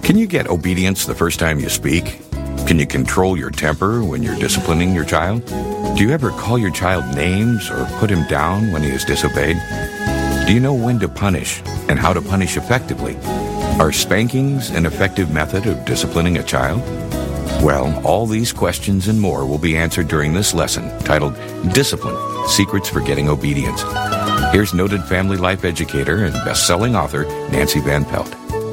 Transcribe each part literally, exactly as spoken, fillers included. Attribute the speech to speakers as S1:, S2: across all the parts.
S1: Can you get obedience the first time you speak? Can you control your temper when you're disciplining your child? Do you ever call your child names or put him down when he is disobeyed? Do you know when to punish and how to punish effectively? Are spankings an effective method of disciplining a child? Well, all these questions and more will be answered during this lesson titled Discipline, Secrets for Getting Obedience. Here's noted family life educator and best-selling author Nancy Van Pelt.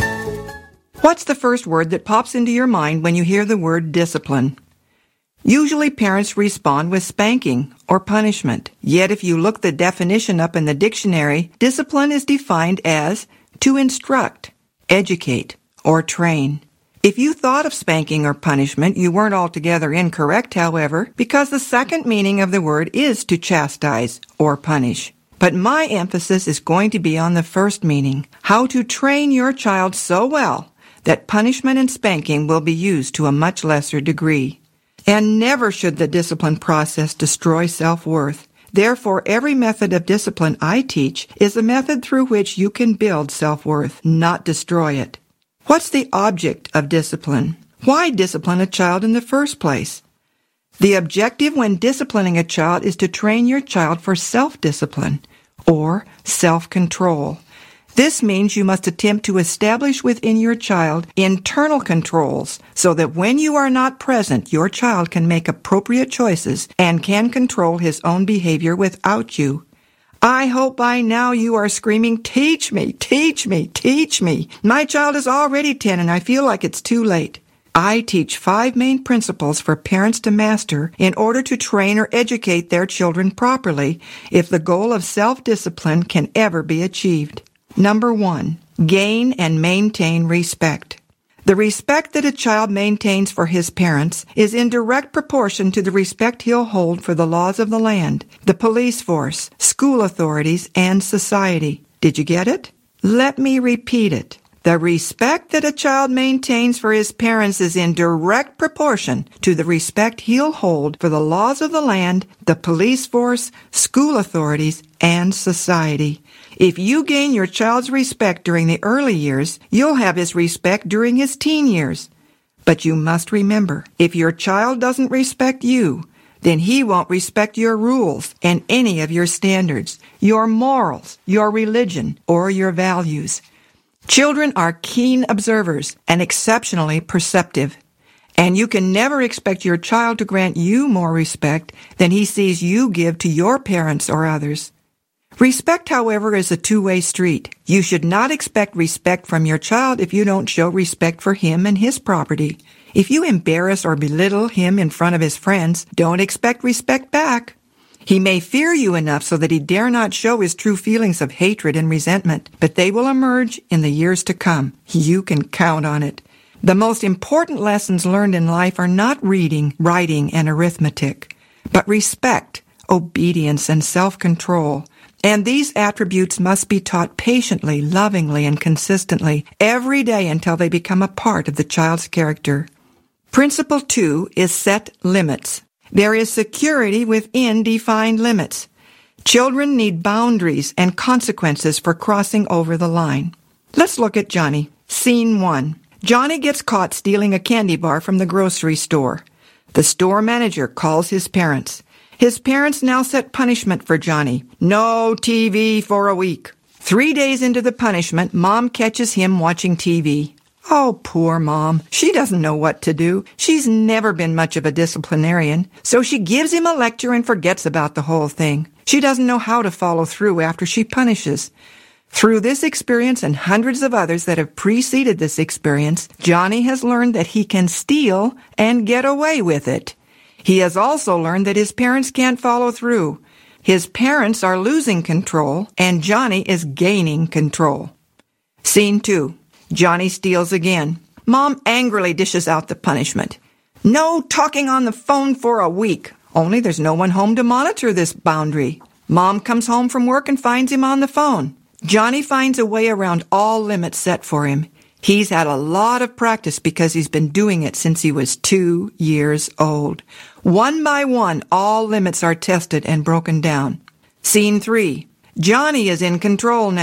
S2: What's the first word that pops into your mind when you hear the word discipline? Usually parents respond with spanking or punishment. Yet if you look the definition up in the dictionary, discipline is defined as to instruct, educate, or train. If you thought of spanking or punishment, you weren't altogether incorrect, however, because the second meaning of the word is to chastise or punish. But my emphasis is going to be on the first meaning, how to train your child so well that punishment and spanking will be used to a much lesser degree. And never should the discipline process destroy self-worth. Therefore, every method of discipline I teach is a method through which you can build self-worth, not destroy it. What's the object of discipline? Why discipline a child in the first place? The objective when disciplining a child is to train your child for self-discipline or self-control. This means you must attempt to establish within your child internal controls so that when you are not present, your child can make appropriate choices and can control his own behavior without you. I hope by now you are screaming, "Teach me, teach me, teach me." My child is already ten and I feel like it's too late. I teach five main principles for parents to master in order to train or educate their children properly if the goal of self-discipline can ever be achieved. Number one, gain and maintain respect. The respect that a child maintains for his parents is in direct proportion to the respect he'll hold for the laws of the land, the police force, school authorities, and society. Did you get it? Let me repeat it. The respect that a child maintains for his parents is in direct proportion to the respect he'll hold for the laws of the land, the police force, school authorities, and society. If you gain your child's respect during the early years, you'll have his respect during his teen years. But you must remember, if your child doesn't respect you, then he won't respect your rules and any of your standards, your morals, your religion, or your values. Children are keen observers and exceptionally perceptive, and you can never expect your child to grant you more respect than he sees you give to your parents or others. Respect, however, is a two-way street. You should not expect respect from your child if you don't show respect for him and his property. If you embarrass or belittle him in front of his friends, don't expect respect back. He may fear you enough so that he dare not show his true feelings of hatred and resentment, but they will emerge in the years to come. You can count on it. The most important lessons learned in life are not reading, writing, and arithmetic, but respect, obedience, and self-control. And these attributes must be taught patiently, lovingly, and consistently every day until they become a part of the child's character. Principle two is set limits. There is security within defined limits. Children need boundaries and consequences for crossing over the line. Let's look at Johnny. Scene one. Johnny gets caught stealing a candy bar from the grocery store. The store manager calls his parents. His parents now set punishment for Johnny. No T V for a week. Three days into the punishment, Mom catches him watching T V. Oh, poor Mom. She doesn't know what to do. She's never been much of a disciplinarian, so she gives him a lecture and forgets about the whole thing. She doesn't know how to follow through after she punishes. Through this experience and hundreds of others that have preceded this experience, Johnny has learned that he can steal and get away with it. He has also learned that his parents can't follow through. His parents are losing control, and Johnny is gaining control. Scene two. Johnny steals again. Mom angrily dishes out the punishment. No talking on the phone for a week. Only there's no one home to monitor this boundary. Mom comes home from work and finds him on the phone. Johnny finds a way around all limits set for him. He's had a lot of practice because he's been doing it since he was two years old. One by one, all limits are tested and broken down. Scene three. Johnny is in control now.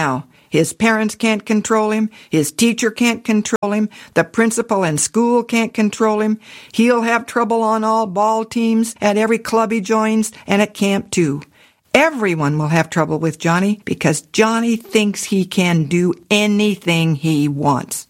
S2: His parents can't control him. His teacher can't control him. The principal and school can't control him. He'll have trouble on all ball teams, at every club he joins, and at camp too. Everyone will have trouble with Johnny because Johnny thinks he can do anything he wants.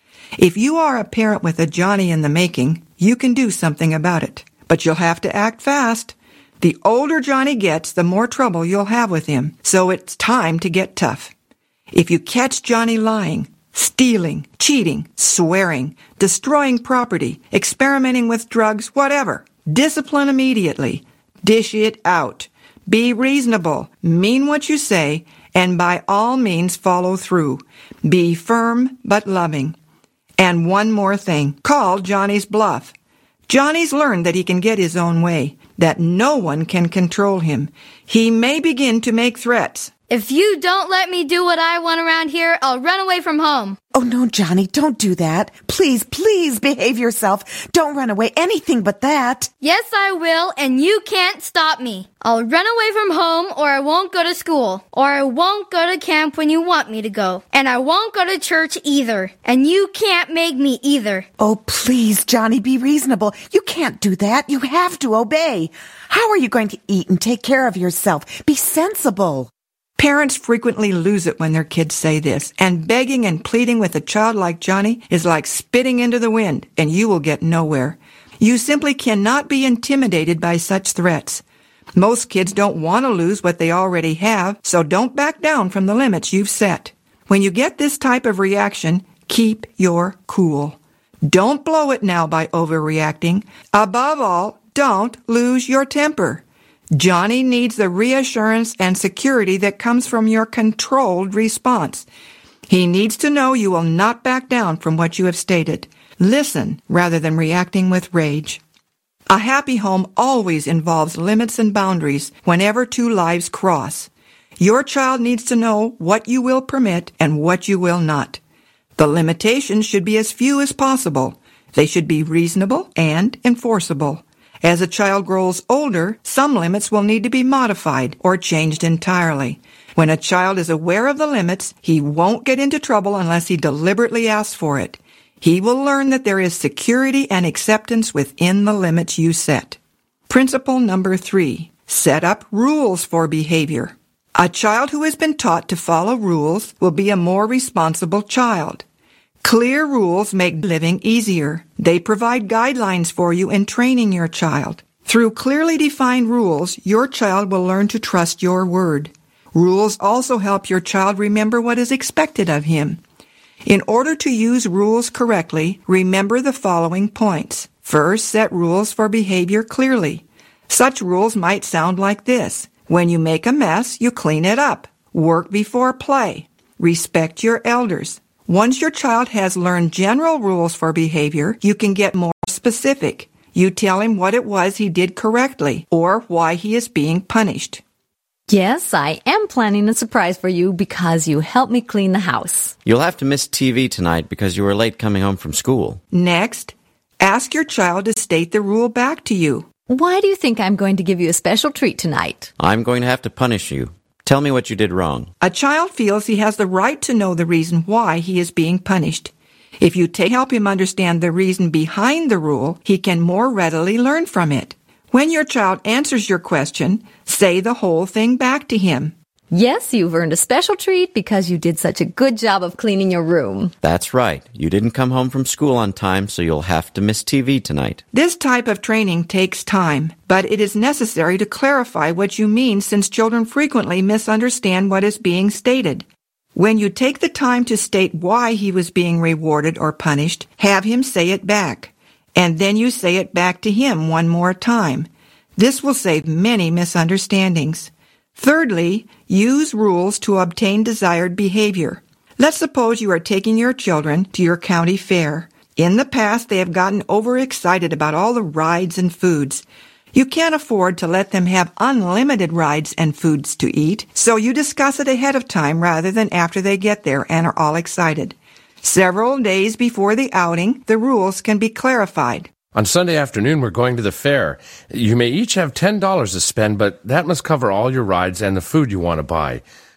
S2: If you are a parent with a Johnny in the making, you can do something about it. But you'll have to act fast. The older Johnny gets, the more trouble you'll have with him. So it's time to get tough. If you catch Johnny lying, stealing, cheating, swearing, destroying property, experimenting with drugs, whatever, discipline immediately. Dish it out. Be reasonable. Mean what you say, and by all means follow through. Be firm but loving. And one more thing. Call Johnny's bluff. Johnny's learned that he can get his own way, that no one can control him. He may begin to make threats.
S3: If you don't let me do what I want around here, I'll run away from home.
S4: Oh, no, Johnny, don't do that. Please, please behave yourself. Don't run away, anything but that.
S3: Yes, I will, and you can't stop me. I'll run away from home, or I won't go to school, or I won't go to camp when you want me to go, and I won't go to church either, and you can't make me either.
S4: Oh, please, Johnny, be reasonable. You can't do that. You have to obey. How are you going to eat and take care of yourself? Be sensible.
S2: Parents frequently lose it when their kids say this, and begging and pleading with a child like Johnny is like spitting into the wind, and you will get nowhere. You simply cannot be intimidated by such threats. Most kids don't want to lose what they already have, so don't back down from the limits you've set. When you get this type of reaction, keep your cool. Don't blow it now by overreacting. Above all, don't lose your temper. Johnny needs the reassurance and security that comes from your controlled response. He needs to know you will not back down from what you have stated. Listen rather than reacting with rage. A happy home always involves limits and boundaries whenever two lives cross. Your child needs to know what you will permit and what you will not. The limitations should be as few as possible. They should be reasonable and enforceable. As a child grows older, some limits will need to be modified or changed entirely. When a child is aware of the limits, he won't get into trouble unless he deliberately asks for it. He will learn that there is security and acceptance within the limits you set. Principle number three, set up rules for behavior. A child who has been taught to follow rules will be a more responsible child. Clear rules make living easier. They provide guidelines for you in training your child. Through clearly defined rules, your child will learn to trust your word. Rules also help your child remember what is expected of him. In order to use rules correctly, remember the following points. First, set rules for behavior clearly. Such rules might sound like this. When you make a mess, you clean it up. Work before play. Respect your elders. Once your child has learned general rules for behavior, you can get more specific. You tell him what it was he did correctly or why he is being punished.
S5: Yes, I am planning a surprise for you because you helped me clean the house.
S6: You'll have to miss T V tonight because you were late coming home from school.
S2: Next, ask your child to state the rule back to you.
S5: Why do you think I'm going to give you a special treat tonight?
S6: I'm going to have to punish you. Tell me what you did wrong.
S2: A child feels he has the right to know the reason why he is being punished. If you take, help him understand the reason behind the rule, he can more readily learn from it. When your child answers your question, say the whole thing back to him.
S5: Yes, you've earned a special treat because you did such a good job of cleaning your room.
S6: That's right. You didn't come home from school on time, so you'll have to miss T V tonight.
S2: This type of training takes time, but it is necessary to clarify what you mean since children frequently misunderstand what is being stated. When you take the time to state why he was being rewarded or punished, have him say it back, and then you say it back to him one more time. This will save many misunderstandings. Thirdly, use rules to obtain desired behavior. Let's suppose you are taking your children to your county fair. In the past, they have gotten overexcited about all the rides and foods. You can't afford to let them have unlimited rides and foods to eat, so you discuss it ahead of time rather than after they get there and are all excited. Several days before the outing, the rules can be clarified.
S7: On Sunday afternoon, we're going to the fair. You may each have ten dollars to spend, but that must cover all your rides and the food you want to buy.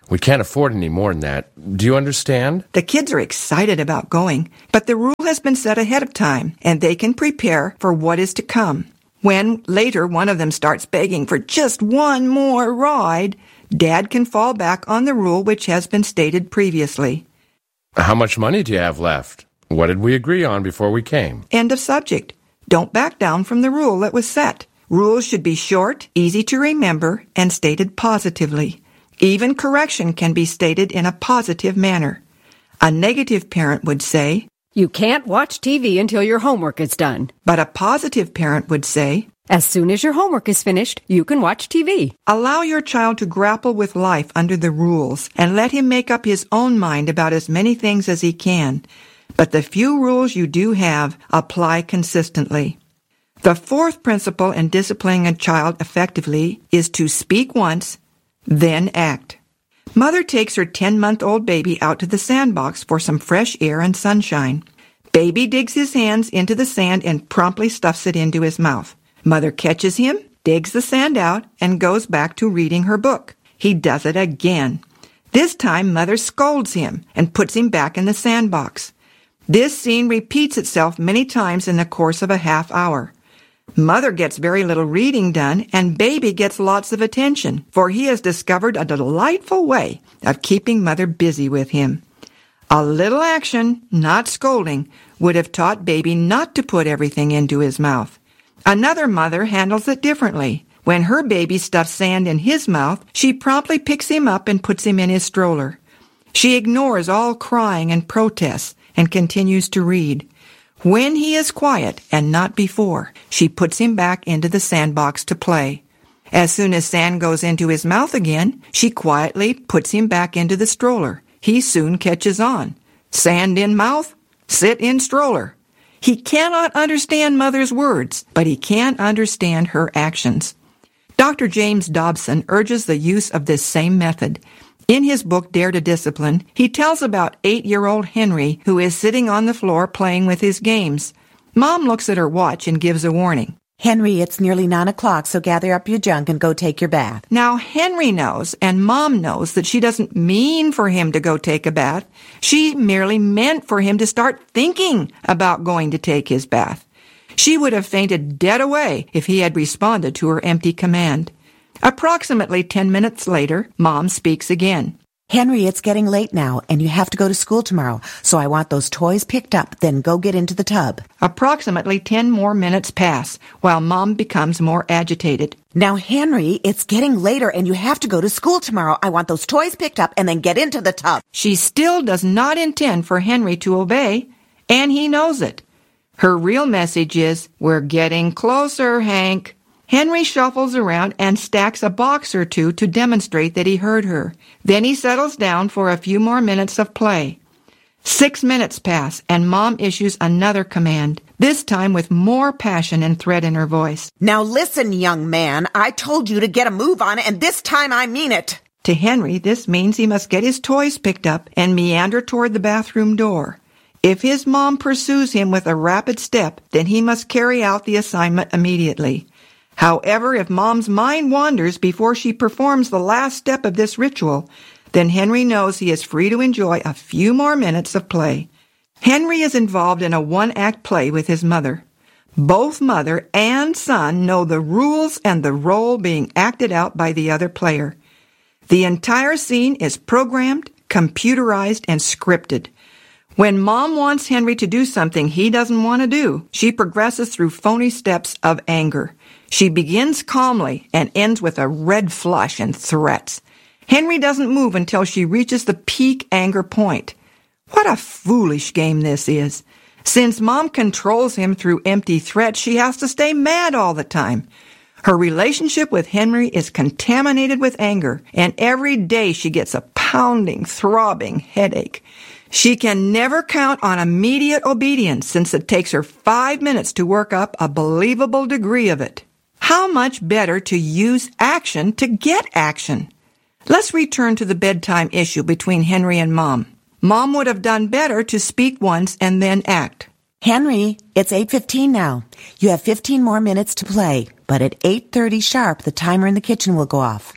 S7: We can't afford any more than that. Do you understand?
S2: The kids are excited about going, but the rule has been set ahead of time, and they can prepare for what is to come. When later one of them starts begging for just one more ride, Dad can fall back on the rule which has been stated previously.
S7: How much money do you have left? What did we agree on before we came?
S2: End of subject. Don't back down from the rule that was set. Rules should be short, easy to remember, and stated positively. Even correction can be stated in a positive manner. A negative parent would say,
S8: "You can't watch T V until your homework is done."
S2: But a positive parent would say,
S8: "As soon as your homework is finished, you can watch T V."
S2: Allow your child to grapple with life under the rules and let him make up his own mind about as many things as he can. But the few rules you do have, apply consistently. The fourth principle in disciplining a child effectively is to speak once, then act. Mother takes her ten-month-old baby out to the sandbox for some fresh air and sunshine. Baby digs his hands into the sand and promptly stuffs it into his mouth. Mother catches him, digs the sand out, and goes back to reading her book. He does it again. This time, Mother scolds him and puts him back in the sandbox. This scene repeats itself many times in the course of a half hour. Mother gets very little reading done, and Baby gets lots of attention, for he has discovered a delightful way of keeping Mother busy with him. A little action, not scolding, would have taught Baby not to put everything into his mouth. Another mother handles it differently. When her baby stuffs sand in his mouth, she promptly picks him up and puts him in his stroller. She ignores all crying and protests and continues to read. When he is quiet, and not before, she puts him back into the sandbox to play. As soon as sand goes into his mouth again, she quietly puts him back into the stroller. He soon catches on. Sand in mouth, sit in stroller. He cannot understand Mother's words, but he can understand her actions. Doctor James Dobson urges the use of this same method. In his book, Dare to Discipline, he tells about eight-year-old Henry, who is sitting on the floor playing with his games. Mom looks at her watch and gives a warning.
S4: Henry, it's nearly nine o'clock, so gather up your junk and go take your bath.
S2: Now, Henry knows, and Mom knows, that she doesn't mean for him to go take a bath. She merely meant for him to start thinking about going to take his bath. She would have fainted dead away if he had responded to her empty command. Approximately ten minutes later, Mom speaks again.
S4: Henry, it's getting late now, and you have to go to school tomorrow, so I want those toys picked up, then go get into the tub.
S2: Approximately ten more minutes pass, while Mom becomes more agitated.
S4: Now, Henry, it's getting later, and you have to go to school tomorrow. I want those toys picked up, and then get into the tub.
S2: She still does not intend for Henry to obey, and he knows it. Her real message is, "We're getting closer, Hank." Henry shuffles around and stacks a box or two to demonstrate that he heard her. Then he settles down for a few more minutes of play. Six minutes pass, and Mom issues another command, this time with more passion and threat in her voice.
S4: Now listen, young man, I told you to get a move on, and this time I mean it.
S2: To Henry, this means he must get his toys picked up and meander toward the bathroom door. If his mom pursues him with a rapid step, then he must carry out the assignment immediately. However, if Mom's mind wanders before she performs the last step of this ritual, then Henry knows he is free to enjoy a few more minutes of play. Henry is involved in a one-act play with his mother. Both mother and son know the rules and the role being acted out by the other player. The entire scene is programmed, computerized, and scripted. When Mom wants Henry to do something he doesn't want to do, she progresses through phony steps of anger. She begins calmly and ends with a red flush and threats. Henry doesn't move until she reaches the peak anger point. What a foolish game this is. Since Mom controls him through empty threats, she has to stay mad all the time. Her relationship with Henry is contaminated with anger, and every day she gets a pounding, throbbing headache. She can never count on immediate obedience since it takes her five minutes to work up a believable degree of it. How much better to use action to get action? Let's return to the bedtime issue between Henry and Mom. Mom would have done better to speak once and then act.
S4: Henry, it's eight fifteen now. You have fifteen more minutes to play, but at eight thirty sharp, the timer in the kitchen will go off.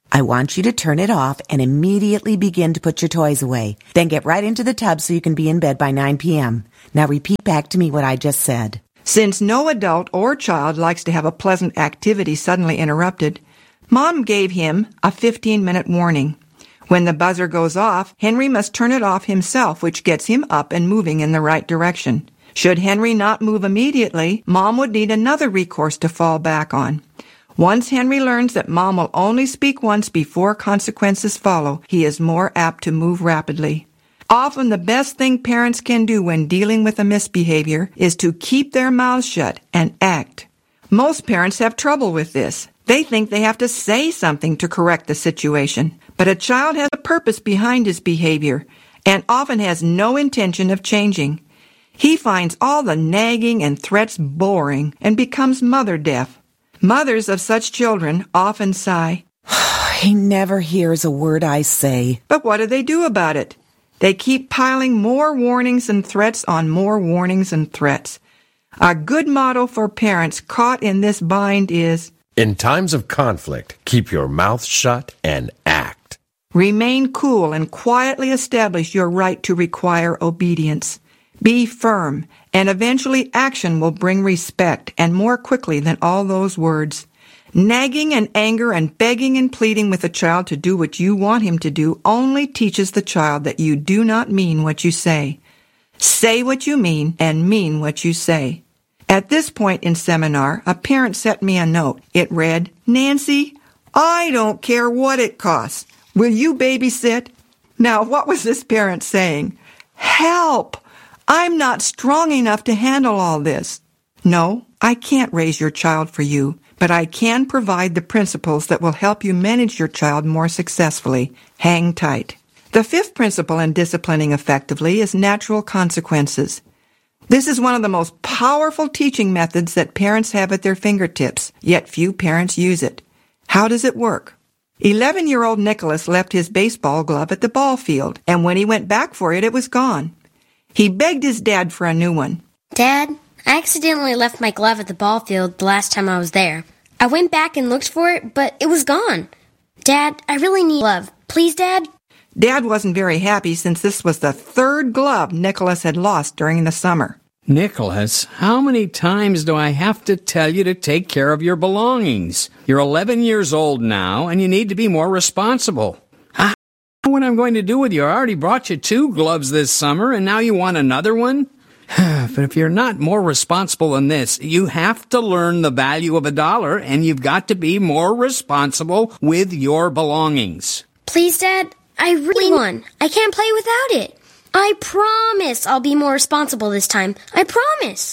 S4: I want you to turn it off and immediately begin to put your toys away. Then get right into the tub so you can be in bed by nine p.m. Now repeat back to me what I just said.
S2: Since no adult or child likes to have a pleasant activity suddenly interrupted, Mom gave him a fifteen-minute warning. When the buzzer goes off, Henry must turn it off himself, which gets him up and moving in the right direction. Should Henry not move immediately, Mom would need another recourse to fall back on. Once Henry learns that Mom will only speak once before consequences follow, he is more apt to move rapidly. Often the best thing parents can do when dealing with a misbehavior is to keep their mouths shut and act. Most parents have trouble with this. They think they have to say something to correct the situation. But a child has a purpose behind his behavior and often has no intention of changing. He finds all the nagging and threats boring and becomes mother deaf. Mothers of such children often sigh,
S4: He never hears a word I say.
S2: But what do they do about it? They keep piling more warnings and threats on more warnings and threats. A good motto for parents caught in this bind is,
S7: In times of conflict, keep your mouth shut and act.
S2: Remain cool and quietly establish your right to require obedience. Be firm, and eventually action will bring respect, and more quickly than all those words. Nagging and anger and begging and pleading with a child to do what you want him to do only teaches the child that you do not mean what you say. Say what you mean and mean what you say. At this point in seminar, a parent sent me a note. It read, Nancy, I don't care what it costs. Will you babysit? Now, what was this parent saying? Help! I'm not strong enough to handle all this. No, I can't raise your child for you, but I can provide the principles that will help you manage your child more successfully. Hang tight. The fifth principle in disciplining effectively is natural consequences. This is one of the most powerful teaching methods that parents have at their fingertips, yet few parents use it. How does it work? Eleven-year-old Nicholas left his baseball glove at the ball field, and when he went back for it, it was gone. He begged his dad for a new one.
S9: Dad, I accidentally left my glove at the ball field the last time I was there. I went back and looked for it, but it was gone. Dad, I really need a glove. Please, Dad?
S2: Dad wasn't very happy since this was the third glove Nicholas had lost during the summer.
S10: Nicholas, how many times do I have to tell you to take care of your belongings? You're eleven years old now, and you need to be more responsible. I don't know what I'm going to do with you. I already brought you two gloves this summer, and now you want another one? But if you're not more responsible than this, you have to learn the value of a dollar, and you've got to be more responsible with your belongings.
S9: Please, Dad, I really want. I can't play without it. I promise I'll be more responsible this time. I promise.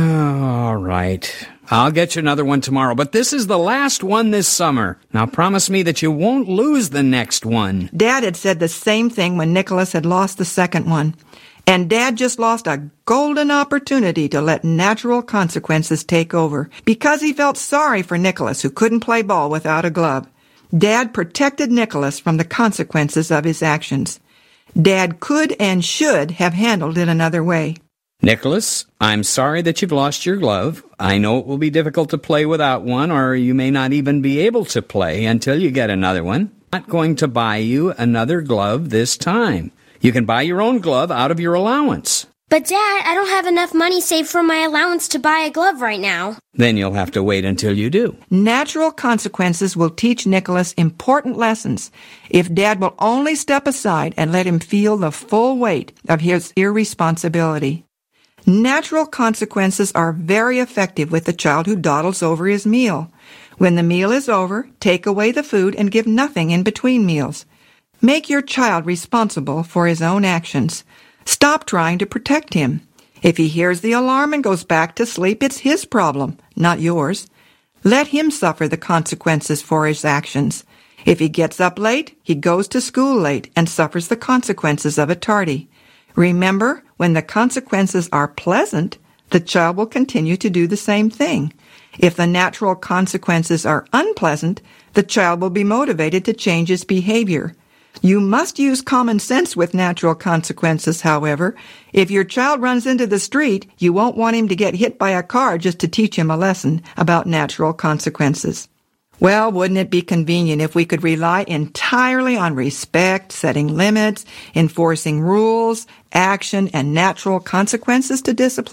S10: All right. I'll get you another one tomorrow, but this is the last one this summer. Now promise me that you won't lose the next one.
S2: Dad had said the same thing when Nicholas had lost the second one. And Dad just lost a golden opportunity to let natural consequences take over because he felt sorry for Nicholas, who couldn't play ball without a glove. Dad protected Nicholas from the consequences of his actions. Dad could and should have handled it another way.
S10: Nicholas, I'm sorry that you've lost your glove. I know it will be difficult to play without one, or you may not even be able to play until you get another one. I'm not going to buy you another glove this time. You can buy your own glove out of your allowance.
S9: But, Dad, I don't have enough money saved from my allowance to buy a glove right now.
S10: Then you'll have to wait until you do.
S2: Natural consequences will teach Nicholas important lessons if Dad will only step aside and let him feel the full weight of his irresponsibility. Natural consequences are very effective with the child who dawdles over his meal. When the meal is over, take away the food and give nothing in between meals. Make your child responsible for his own actions. Stop trying to protect him. If he hears the alarm and goes back to sleep, it's his problem, not yours. Let him suffer the consequences for his actions. If he gets up late, he goes to school late and suffers the consequences of it tardy. Remember, when the consequences are pleasant, the child will continue to do the same thing. If the natural consequences are unpleasant, the child will be motivated to change his behavior. You must use common sense with natural consequences, however. If your child runs into the street, you won't want him to get hit by a car just to teach him a lesson about natural consequences. Well, wouldn't it be convenient if we could rely entirely on respect, setting limits, enforcing rules, action, and natural consequences to discipline?